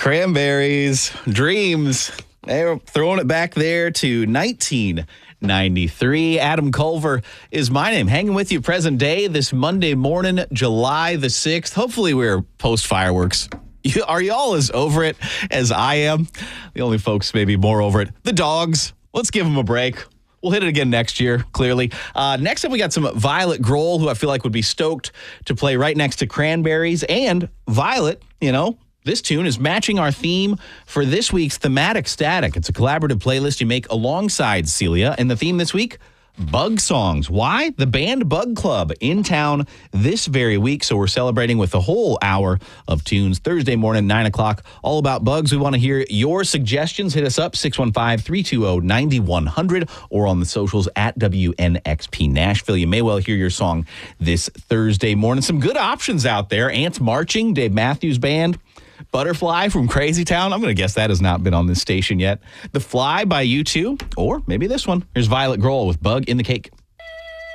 Cranberries, Dreams. They're throwing it back there to 1993. Adam Culver is my name. Hanging with you present day this Monday morning, July the 6th. Hopefully we're post-fireworks. Are y'all as over it as I am? The only folks maybe more over it, the dogs. Let's give them a break. We'll hit it again next year, clearly. Next up, we got some Violet Grohl, who I feel like would be stoked to play right next to Cranberries. And Violet, this tune is matching our theme for this week's Thematic Static. It's a collaborative playlist you make alongside Celia. And the theme this week, Bug Songs. Why? The band Bug Club in town this very week. So we're celebrating with a whole hour of tunes Thursday morning, 9 o'clock, all about bugs. We want to hear your suggestions. Hit us up, 615-320-9100, or on the socials at WNXP Nashville. You may well hear your song this Thursday morning. Some good options out there. Ants Marching, Dave Matthews Band. Butterfly from Crazy Town. I'm going to guess that has not been on this station yet. The Fly by U2, or maybe this one. Here's Violet Grohl with Bug in the Cake.